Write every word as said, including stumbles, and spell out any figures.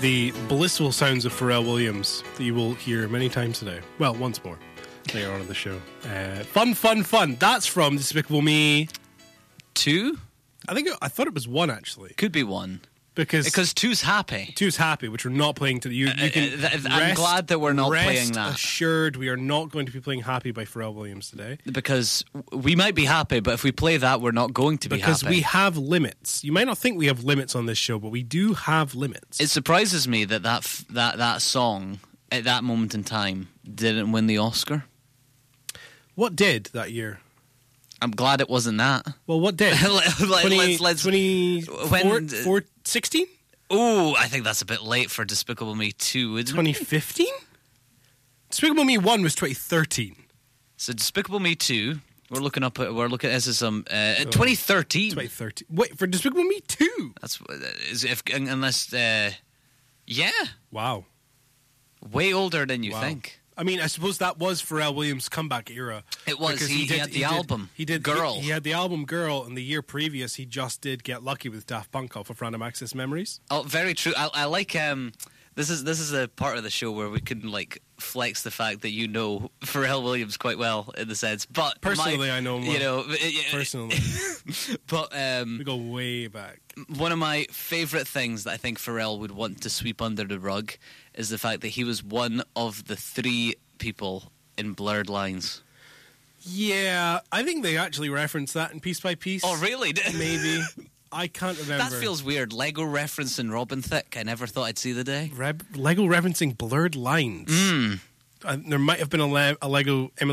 the blissful sounds of Pharrell Williams that you will hear many times today. Well, once more later on in the show. Uh, fun, fun, fun. That's from Despicable Me Two? I think it, I thought it was one actually. Could be one. Because Because two's happy. two's happy, which we're not playing today. You, you can Uh, uh, I'm rest- glad that we're not rest playing that. assured we are not going to be playing Happy by Pharrell Williams today. Because we might be happy, but if we play that, we're not going to be Because happy. we have limits. You might not think we have limits on this show, but we do have limits. It surprises me that that, f- that that song, at that moment in time, didn't win the Oscar. What did that year? I'm glad it wasn't that. Well, what did? Let- let- twenty, let's, let's, twenty, when- four, four, sixteen? Ooh, I think that's a bit late for Despicable Me two, isn't twenty it? fifteen? Despicable Me one was twenty thirteen. So Despicable Me two, we're looking up at, we're looking at this as some, uh, twenty thirteen. twenty thirteen. Wait, for Despicable Me two? That's, is if, unless, uh, yeah, Wow. way older than you Wow. think. I mean, I suppose that was Pharrell Williams' comeback era. It was. Because He, he had the album, He did Girl. He, he had the album Girl, and the year previous he just did Get Lucky with Daft Punk off of Random Access Memories. Oh, very true. I, I like. Um, this is this is a part of the show where we can like flex the fact that you know Pharrell Williams quite well in the sense, but Personally, my, I know him you well. know, Personally. but um, We go way back. one of my favorite things that I think Pharrell would want to sweep under the rug is the fact that he was one of the three people in Blurred Lines. Yeah, I think they actually referenced that in Piece by Piece. Oh, really? Maybe. I can't remember. That feels weird. Lego referencing Robin Thicke. I never thought I'd see the day. Reb- Lego referencing Blurred Lines. Mm. Uh, there might have been a, le- a Lego